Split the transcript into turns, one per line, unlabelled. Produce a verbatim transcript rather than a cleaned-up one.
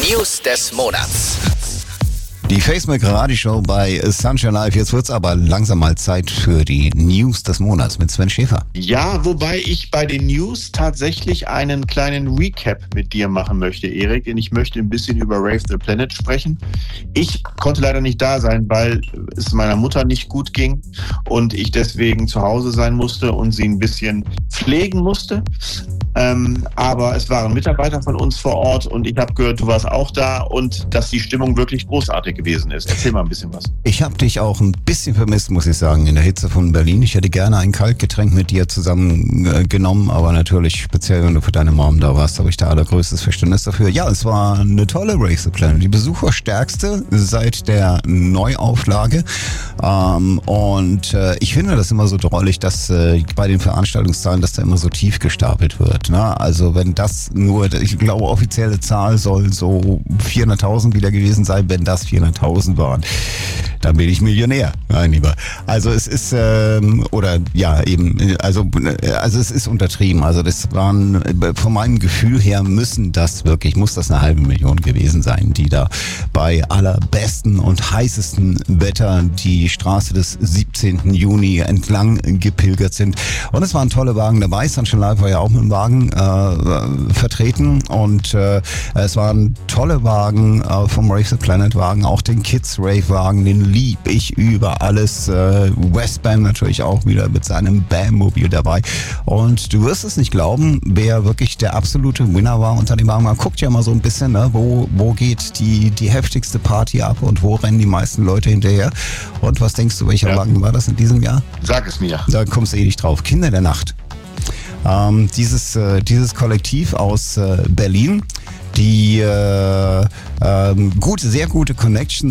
News des Monats.
Die Facemac Radioshow bei Sunshine Live. Jetzt wird's aber langsam mal Zeit für die News des Monats mit Sven Schäfer.
Ja, wobei ich bei den News tatsächlich einen kleinen Recap mit dir machen möchte, Erik. Denn ich möchte ein bisschen über Rave the Planet sprechen. Ich konnte leider nicht da sein, weil es meiner Mutter nicht gut ging und ich deswegen zu Hause sein musste und sie ein bisschen pflegen musste. Ähm, aber es waren Mitarbeiter von uns vor Ort und ich habe gehört, du warst auch da und dass die Stimmung wirklich großartig gewesen ist. Erzähl mal ein bisschen was.
Ich habe dich auch ein bisschen vermisst, muss ich sagen, in der Hitze von Berlin. Ich hätte gerne ein Kaltgetränk mit dir zusammen äh, genommen, aber natürlich speziell, wenn du für deine Mom da warst, habe ich da allergrößtes Verständnis dafür. Ja, es war eine tolle Rave the Planet, die besucherstärkste seit der Neuauflage. Ähm, und äh, ich finde das immer so drollig, dass äh, bei den Veranstaltungszahlen, dass da immer so tief gestapelt wird. Ne? Also wenn das nur, ich glaube, offizielle Zahl soll so vierhunderttausend wieder gewesen sein, wenn das vierhunderttausend waren. Dann bin ich Millionär, mein Lieber. Also es ist, ähm, oder ja eben, also, also es ist untertrieben. Also das waren, von meinem Gefühl her müssen das wirklich, muss das eine halbe Million gewesen sein, die da bei allerbesten und heißesten Wetter die Straße des siebzehnten Juni entlang gepilgert sind. Und es waren tolle Wagen dabei. Sunshine Live war ja auch mit dem Wagen äh, vertreten und äh, es waren tolle Wagen äh, vom Rave the Planet Wagen, auch den Kids Rave Wagen, den lieb ich über alles. Äh, Westbam natürlich auch wieder mit seinem Bam-Mobil dabei. Und du wirst es nicht glauben, wer wirklich der absolute Winner war unter dem Wagen. Man guckt ja mal so ein bisschen, ne, wo, wo geht die, die heftigste Party ab und wo rennen die meisten Leute hinterher. Und was denkst du, welcher ja. Wagen war das in diesem Jahr?
Sag es mir.
Da kommst du eh nicht drauf. Kinder der Nacht. Ähm, dieses, äh, dieses Kollektiv aus äh, Berlin, die äh, ähm, gute, sehr gute Connections